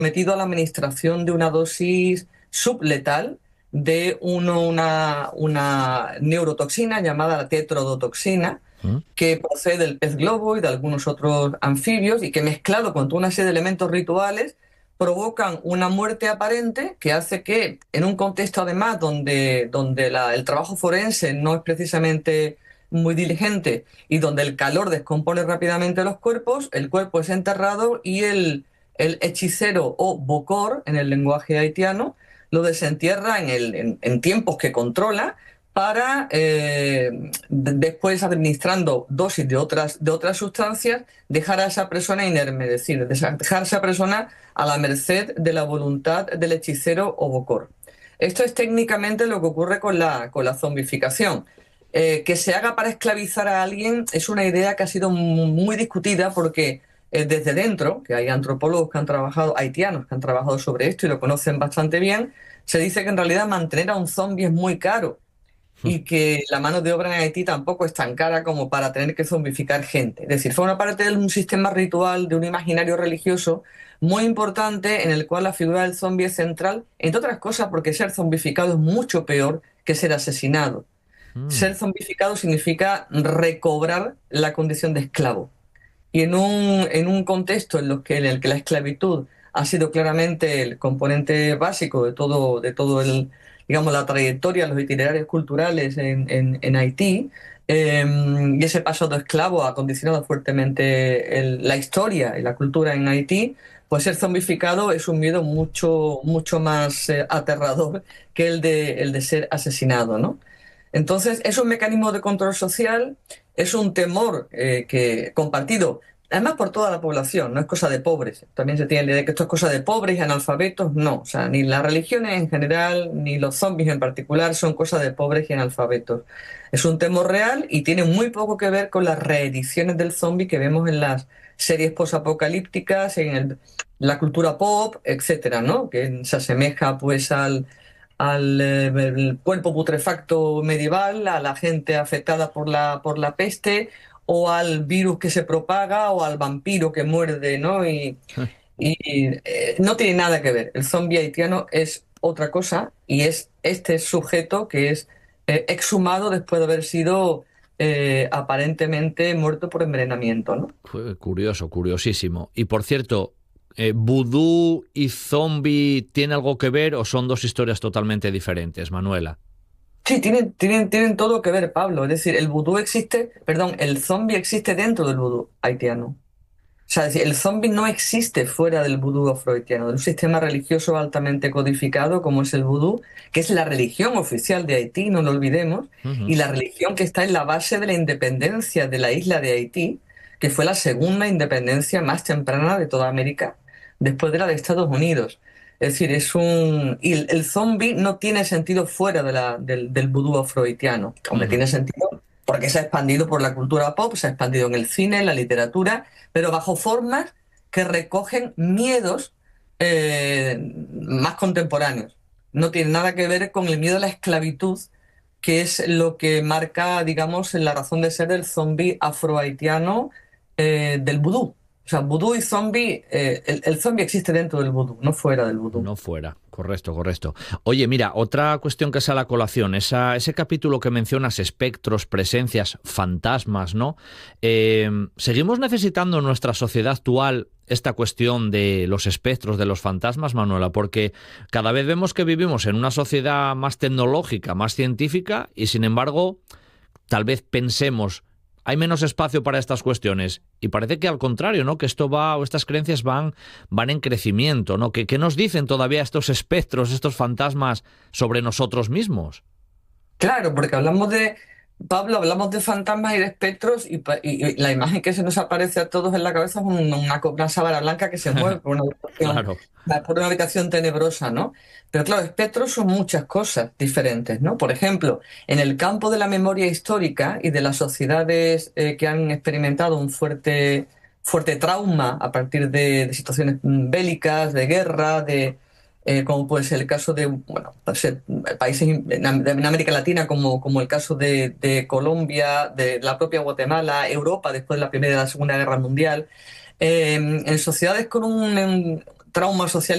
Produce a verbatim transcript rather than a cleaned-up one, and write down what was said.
sometido a la administración de una dosis subletal de uno- una, una neurotoxina llamada la tetrodotoxina, ¿Mm? que procede del pez globo y de algunos otros anfibios y que mezclado con toda una serie de elementos rituales provocan una muerte aparente que hace que en un contexto además donde, donde la- el trabajo forense no es precisamente muy diligente y donde el calor descompone rápidamente los cuerpos, el cuerpo es enterrado y el, el hechicero o bokor en el lenguaje haitiano lo desentierra en, el, en, en tiempos que controla para eh, de- después administrando dosis de otras, de otras sustancias, dejar a esa persona inerme, es decir, dejar a esa persona a la merced de la voluntad del hechicero o bokor. Esto es técnicamente lo que ocurre con la, con la zombificación. Eh, que se haga para esclavizar a alguien es una idea que ha sido mu- muy discutida porque eh, desde dentro, que hay antropólogos que han trabajado, haitianos que han trabajado sobre esto y lo conocen bastante bien, se dice que en realidad mantener a un zombie es muy caro y que la mano de obra en Haití tampoco es tan cara como para tener que zombificar gente. Es decir, forma parte de un sistema ritual, de un imaginario religioso muy importante en el cual la figura del zombie es central, entre otras cosas porque ser zombificado es mucho peor que ser asesinado. Mm. Ser zombificado significa recobrar la condición de esclavo. Y en un, en un contexto en, los que, en el que la esclavitud ha sido claramente el componente básico de todo, de todo el, digamos, la trayectoria, los itinerarios culturales en, en- en Haití, eh, y ese paso de esclavo ha condicionado fuertemente el- la historia y la cultura en Haití, pues ser zombificado es un miedo mucho, mucho más eh, aterrador que el de, el de ser asesinado, ¿no? Entonces, es un mecanismo de control social, es un temor eh, que compartido, además por toda la población, no es cosa de pobres. También se tiene la idea de que esto es cosa de pobres y analfabetos, no. O sea, ni las religiones en general, ni los zombies en particular son cosa de pobres y analfabetos. Es un temor real y tiene muy poco que ver con las reediciones del zombie que vemos en las series posapocalípticas, en el- la cultura pop, etcétera, ¿no? Que se asemeja pues al al eh, el cuerpo putrefacto medieval, a la gente afectada por la, por la peste, o al virus que se propaga, o al vampiro que muerde, ¿no? Y, y, eh, no tiene nada que ver. El zombie haitiano es otra cosa y es este sujeto que es eh, exhumado después de haber sido eh, aparentemente muerto por envenenamiento, ¿no? Cu- Curioso, curiosísimo. Y por cierto, eh, ¿vudú y zombie tiene algo que ver o son dos historias totalmente diferentes, Manuela? Sí, tienen, tienen, tienen todo que ver, Pablo. Es decir, el vudú existe, perdón, el zombie existe dentro del vudú haitiano. O sea, es decir, el zombie no existe fuera del vudú afrohaitiano, de un sistema religioso altamente codificado como es el vudú, que es la religión oficial de Haití, no lo olvidemos, y Ujú. la religión que está en la base de la independencia de la isla de Haití, que fue la segunda independencia más temprana de toda América, después de la de Estados Unidos. Es decir, es un... Y el, el zombie no tiene sentido fuera de la, del, del vudú afrohaitiano. Hombre, Ujú. tiene sentido porque se ha expandido por la cultura pop, se ha expandido en el cine, en la literatura, pero bajo formas que recogen miedos eh, más contemporáneos. No tiene nada que ver con el miedo a la esclavitud, que es lo que marca, digamos, la razón de ser del zombi afrohaitiano eh, del vudú. O sea, vudú y zombi, eh, el, el zombi existe dentro del vudú, no fuera del vudú. No fuera, correcto, correcto. Oye, mira, otra cuestión que sale a la colación, esa, ese capítulo que mencionas, espectros, presencias, fantasmas, ¿no? Eh, ¿Seguimos necesitando en nuestra sociedad actual esta cuestión de los espectros, de los fantasmas, Manuela? Porque cada vez vemos que vivimos en una sociedad más tecnológica, más científica, y sin embargo, tal vez pensemos, hay menos espacio para estas cuestiones. Y parece que al contrario, ¿no? Que esto va, o estas creencias van, van en crecimiento, ¿no? ¿Qué, qué nos dicen todavía estos espectros, estos fantasmas sobre nosotros mismos? Claro, porque hablamos de, Pablo, hablamos de fantasmas y de espectros y, pa- y- y la imagen que se nos aparece a todos en la cabeza es un- una, co- una sábana blanca que se mueve por una habitación, Claro. por una habitación tenebrosa, ¿no? Pero claro, espectros son muchas cosas diferentes, ¿no? Por ejemplo, en el campo de la memoria histórica y de las sociedades eh, que han experimentado un fuerte, fuerte trauma a partir de, de situaciones mm, bélicas, de guerra, de eh, como puede ser el caso de, bueno, puede ser países en, Am- en América Latina como, como el caso de, de Colombia, de la propia Guatemala, Europa después de la Primera y la Segunda Guerra Mundial, eh, en sociedades con un em, trauma social